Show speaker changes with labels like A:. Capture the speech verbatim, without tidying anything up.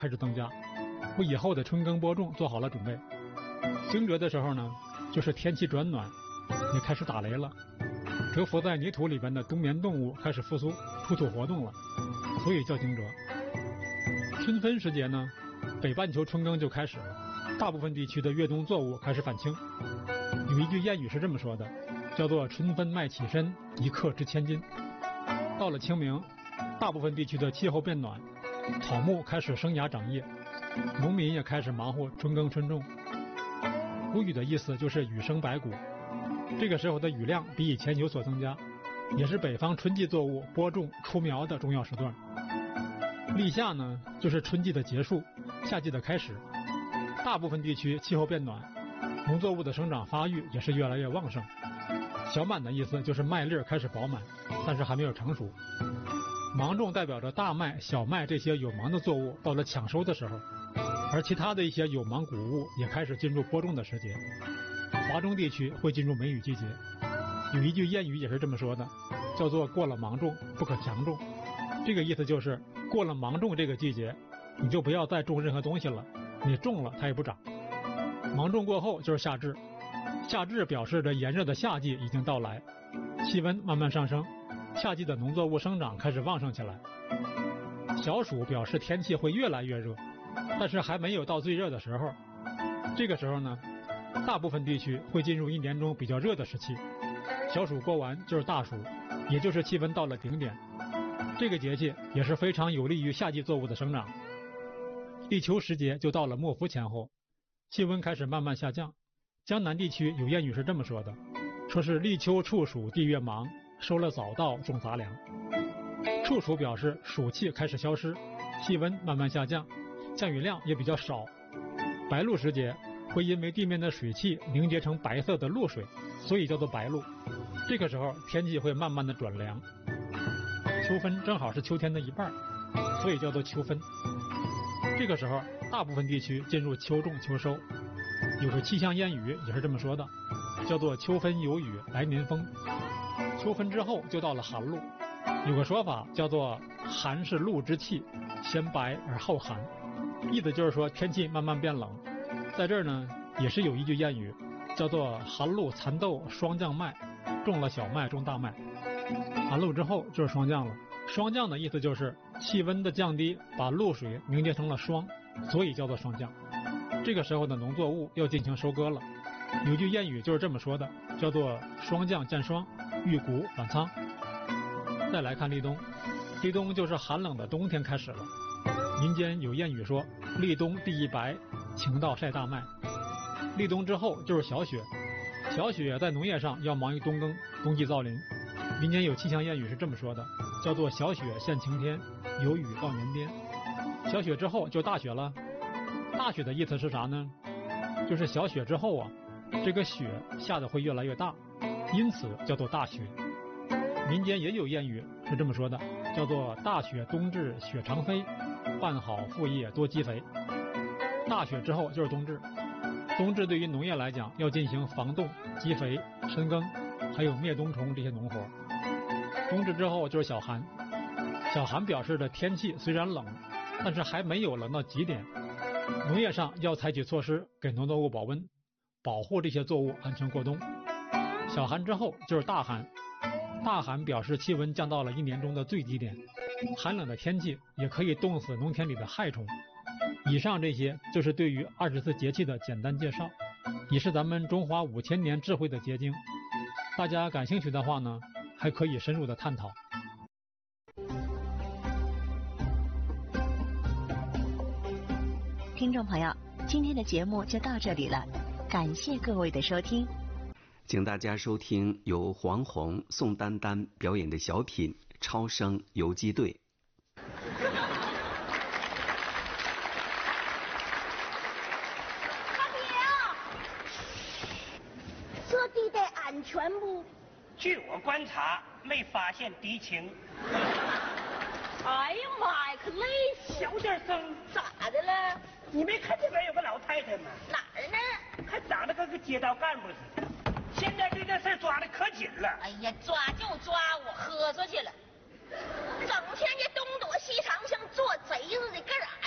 A: 开始增加，为以后的春耕播种做好了准备。惊蛰的时候呢，就是天气转暖，也开始打雷了，蛰伏在泥土里边的冬眠动物开始复苏出土活动了，所以叫惊蛰。春分时节呢，北半球春耕就开始了，大部分地区的越冬作物开始返青。有一句谚语是这么说的，叫做春分麦起身，一克值千金。到了清明，大部分地区的气候变暖，草木开始生芽长叶，农民也开始忙活春耕春种。谷雨的意思就是雨生百谷，这个时候的雨量比以前有所增加，也是北方春季作物播种出苗的重要时段。立夏呢，就是春季的结束，夏季的开始。大部分地区气候变暖，农作物的生长发育也是越来越旺盛。小满的意思就是麦粒开始饱满，但是还没有成熟。芒种代表着大麦、小麦这些有芒的作物到了抢收的时候，而其他的一些有芒谷物也开始进入播种的时节。华中地区会进入梅雨季节。有一句谚语也是这么说的，叫做过了芒种不可强种。这个意思就是过了芒种这个季节，你就不要再种任何东西了，你种了它也不长。芒种过后就是夏至，夏至表示着炎热的夏季已经到来，气温慢慢上升，夏季的农作物生长开始旺盛起来。小暑表示天气会越来越热，但是还没有到最热的时候。这个时候呢，大部分地区会进入一年中比较热的时期。小暑过完就是大暑，也就是气温到了顶点。这个节气也是非常有利于夏季作物的生长。立秋时节就到了末伏前后，气温开始慢慢下降。江南地区有谚语是这么说的，说是立秋处暑地越忙，收了早稻种杂粮。处暑表示暑气开始消失，气温慢慢下降，降雨量也比较少。白露时节会因为地面的水汽凝结成白色的露水，所以叫做白露。这个时候天气会慢慢的转凉。秋分正好是秋天的一半，所以叫做秋分。这个时候大部分地区进入秋种秋收。有个气象谚语也是这么说的，叫做秋分有雨来年丰。秋分之后就到了寒露，有个说法叫做寒是露之气，先白而后寒，意思就是说天气慢慢变冷。在这儿呢也是有一句谚语，叫做寒露蚕豆霜降麦，种了小麦种大麦。寒露之后就是霜降了，霜降的意思就是气温的降低把露水凝结成了霜，所以叫做霜降。这个时候的农作物要进行收割了。有句谚语就是这么说的，叫做霜降见霜，遇谷返仓。再来看立冬，立冬就是寒冷的冬天开始了。民间有谚语说，立冬地一白，晴到晒大麦。立冬之后就是小雪，小雪在农业上要忙于冬耕，冬季造林。民间有气象谚语是这么说的，叫做小雪现晴天，有雨到年颠。小雪之后就大雪了。大雪的意思是啥呢？就是小雪之后啊，这个雪下的会越来越大，因此叫做大雪。民间也有谚语是这么说的，叫做大雪冬至雪长飞，办好副业多积肥。大雪之后就是冬至，冬至对于农业来讲要进行防冻、积肥、深耕，还有灭冬虫这些农活。冬至之后就是小寒，小寒表示着天气虽然冷，但是还没有冷到极点。农业上要采取措施给农作物保温，保护这些作物安全过冬。小寒之后就是大寒，大寒表示气温降到了一年中的最低点，寒冷的天气也可以冻死农田里的害虫。以上这些就是对于二十四节气的简单介绍，也是咱们中华五千年智慧的结晶。大家感兴趣的话呢，还可以深入的探讨。
B: 听众朋友，今天的节目就到这里了，感谢各位的收听。
C: 请大家收听由黄宏、宋丹丹表演的小品《超生游击队》。
D: 大兵，这地带安全不？
E: 据我观察，没发现敌情。
D: 哎呀妈呀，可累死！
E: 小点声，
D: 咋的了？
E: 你没看这边有个老太太吗？
D: 哪儿呢？
E: 还长得跟个街道干部似的。现在这件事抓得可紧了。
D: 哎呀，抓就抓，我喝出去了。整天这东躲西藏，像做贼似的，干啥